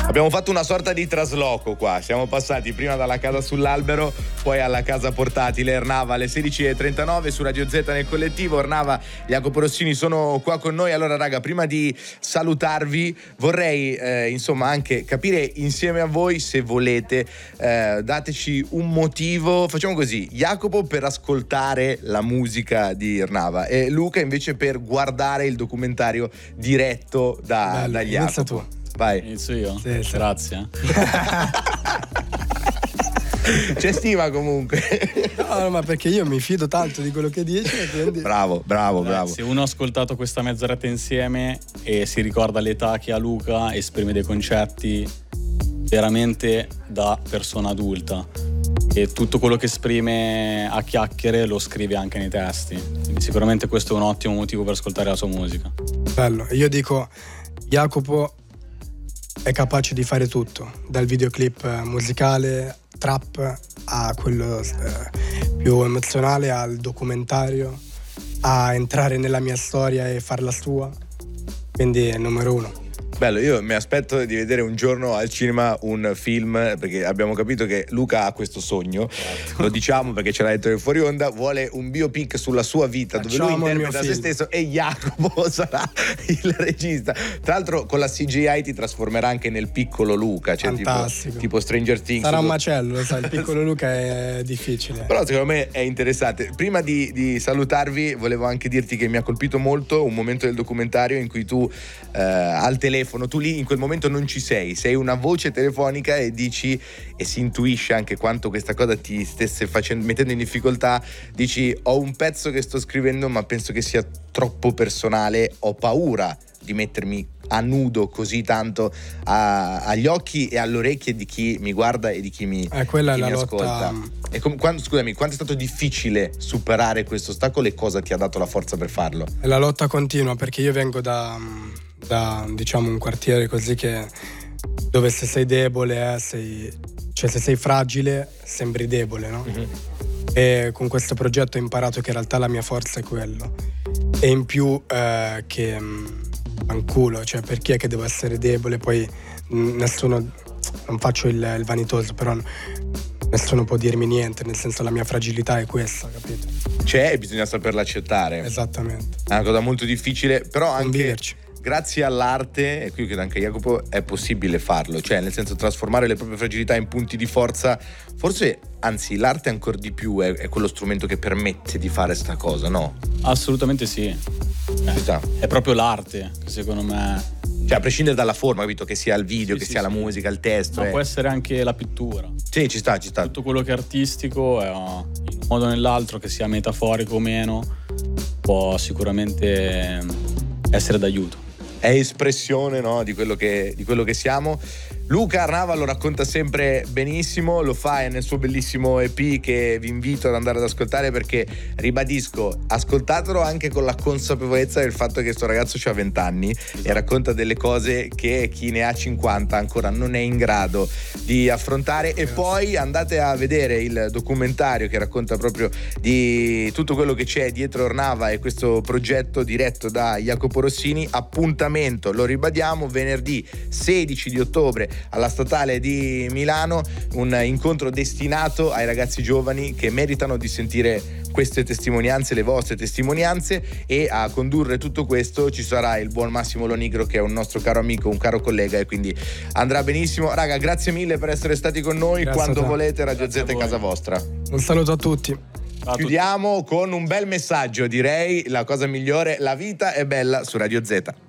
Abbiamo fatto una sorta di trasloco qua, siamo passati prima dalla casa sull'albero, poi alla casa portatile. Ernava alle 16:39 su Radio Z nel collettivo. Ernava, Jacopo Rossini sono qua con noi. Allora raga, prima di salutarvi vorrei insomma anche capire insieme a voi, se volete, dateci un motivo. Facciamo così: Jacopo per ascoltare la musica di Ernava e Luca invece per guardare il documentario diretto da Jacopo. Vai. Inizio io? Sì. Grazie. C'è stima comunque. No, ma perché io mi fido tanto di quello che dici, quindi... Bravo. Se uno ha ascoltato questa mezz'oretta insieme e si ricorda l'età che ha Luca, esprime dei concetti veramente da persona adulta, e tutto quello che esprime a chiacchiere lo scrive anche nei testi, quindi sicuramente questo è un ottimo motivo per ascoltare la sua musica. Bello. Io dico, Jacopo è capace di fare tutto, dal videoclip musicale, trap, a quello più emozionale, al documentario, a entrare nella mia storia e farla sua, quindi è il numero uno. Bello, io mi aspetto di vedere un giorno al cinema un film, perché abbiamo capito che Luca ha questo sogno, lo diciamo perché ce l'ha detto nel fuori onda, vuole un biopic sulla sua vita dove lui interpreta se stesso e Jacopo sarà il regista. Tra l'altro con la CGI ti trasformerà anche nel piccolo Luca, cioè tipo Stranger Things. Sarà un macello, lo sai, il piccolo Luca è difficile. Però secondo me è interessante. Prima di salutarvi volevo anche dirti che mi ha colpito molto un momento del documentario in cui tu al telefono, tu lì in quel momento non ci sei una voce telefonica e dici, e si intuisce anche quanto questa cosa ti stesse mettendo in difficoltà, dici: ho un pezzo che sto scrivendo ma penso che sia troppo personale, ho paura di mettermi a nudo così tanto agli occhi e alle orecchie di chi mi guarda e di chi mi ascolta. E scusami, quanto è stato difficile superare questo ostacolo e cosa ti ha dato la forza per farlo? È la lotta continua, perché io vengo da diciamo un quartiere così dove se sei debole se sei fragile sembri debole, no? Mm-hmm. E con questo progetto ho imparato che in realtà la mia forza è quello, e in più che fanculo, cioè perché è che devo essere debole? Poi nessuno, non faccio il vanitoso, però nessuno può dirmi niente, nel senso la mia fragilità è questa, capito? C'è e bisogna saperla accettare. Esattamente. È una cosa molto difficile, però anche conviverci. Grazie all'arte, e qui credo anche Jacopo, è possibile farlo, cioè nel senso trasformare le proprie fragilità in punti di forza. Forse, anzi, l'arte ancora di più è quello strumento che permette di fare sta cosa, no? Assolutamente sì. È proprio l'arte, secondo me. Cioè a prescindere dalla forma, capito? Che sia il video, che sia la musica, il testo. Ma può essere anche la pittura. Sì, ci sta. Tutto quello che è artistico, in un modo o nell'altro, che sia metaforico o meno, può sicuramente essere d'aiuto. È espressione, no, di quello che siamo. Luca Ernava lo racconta sempre benissimo, lo fa nel suo bellissimo EP che vi invito ad andare ad ascoltare, perché ribadisco, ascoltatelo anche con la consapevolezza del fatto che sto ragazzo ha 20 anni e racconta delle cose che chi ne ha 50 ancora non è in grado di affrontare. E poi andate a vedere il documentario che racconta proprio di tutto quello che c'è dietro Ernava e questo progetto diretto da Jacopo Rossini. Appuntamento, lo ribadiamo, venerdì 16 di ottobre alla Statale di Milano, un incontro destinato ai ragazzi giovani che meritano di sentire queste testimonianze, le vostre testimonianze, e a condurre tutto questo ci sarà il buon Massimo Lonigro, che è un nostro caro amico, un caro collega, e quindi andrà benissimo. Raga, grazie mille per essere stati con noi. Grazie. Quando volete, Radio Z è casa vostra. Un saluto a tutti. Chiudiamo con un bel messaggio, direi la cosa migliore: la vita è bella su Radio Z.